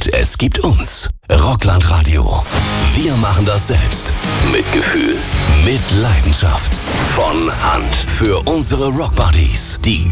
und es gibt uns. Rockland Radio. Wir machen das selbst. Mit Gefühl. Mit Leidenschaft. Von Hand. Für unsere Rockbuddies. Die